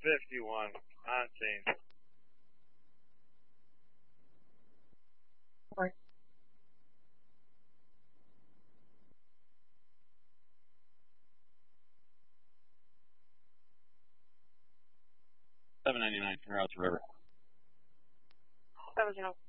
51 on scene. Right. $7.99 for Routes River. 70.